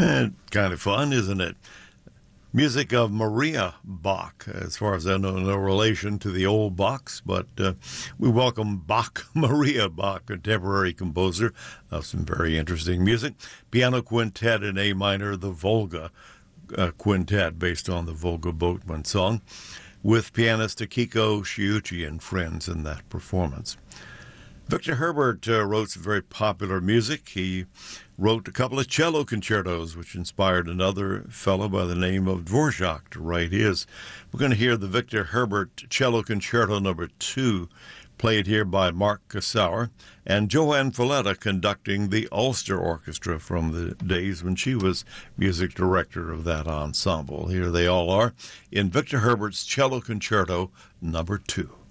Kind of fun, isn't it? Music of Maria Bach. As far as I know, no relation to the old Bachs, but we welcome Bach, Maria Bach, contemporary composer of some very interesting music. Piano quintet in A minor, the Volga quintet, based on the Volga Boatman song, with pianist Akiko Shiuchi and friends in that performance. Victor Herbert wrote some very popular music. He wrote a couple of cello concertos, which inspired another fellow by the name of Dvorak to write his. We're going to hear the Victor Herbert Cello Concerto No. 2, played here by Mark Kassauer, and Joanne Falletta conducting the Ulster Orchestra from the days when she was music director of that ensemble. Here they all are in Victor Herbert's Cello Concerto No. 2.